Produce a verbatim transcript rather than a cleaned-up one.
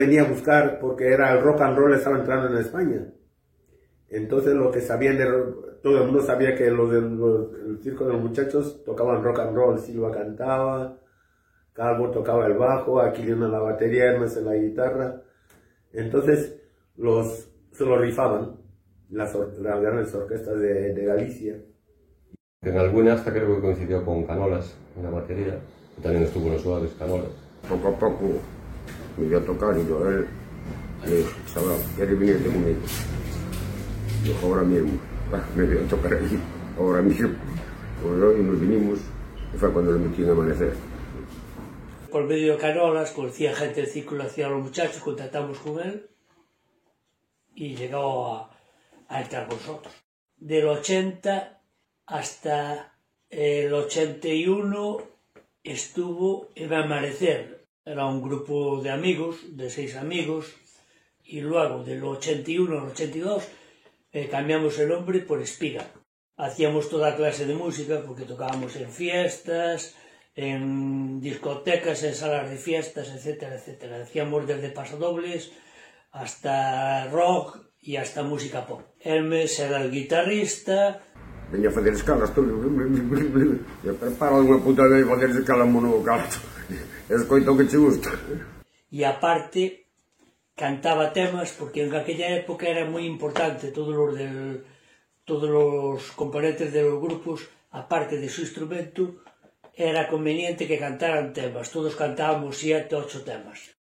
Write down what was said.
Venía a buscar porque era el rock and roll, estaba entrando en España. Entonces lo que sabían de todo el mundo sabía que los del los, el circo de los muchachos tocaban rock and roll. Silva cantaba, Calvo tocaba el bajo, Aquilino la batería, Hermes en la guitarra. Entonces los se lo rifaban las, las grandes orquestas de, de Galicia. En alguna hasta creo que coincidió con Canolas en la batería, que también estuvo en los Suaves, Canolas. Poco a poco me dio a tocar y yo, él, le estaba, ¿quiere venirte conmigo? Yo, ahora mismo, me dio a tocar ahí, ahora mismo. Pues hoy nos vinimos y fue cuando le metí en Amanecer. Por medio de Canolas, conocía gente del círculo, hacía los muchachos, contactamos con él y llegó a, a entrar con nosotros. Del ochenta hasta el ochenta y uno estuvo en Amanecer. Era un grupo de amigos, de seis amigos, y luego del ochenta y uno al ochenta y dos eh, cambiamos el nombre por Espiga. Hacíamos toda clase de música porque tocábamos en fiestas, en discotecas, en salas de fiestas, etcétera, etcétera. Hacíamos desde pasodobles hasta rock y hasta música pop. Hermes era el guitarrista. Venía a facer escalas todo. E prepara unha puta de facer escalas monocalas. Escoita o que che gusta. E aparte cantaba temas porque en aquella época era moi importante todos os del, todos os componentes de los grupos, aparte de su instrumento, era conveniente que cantaran temas. Todos cantábamos siete, ocho temas.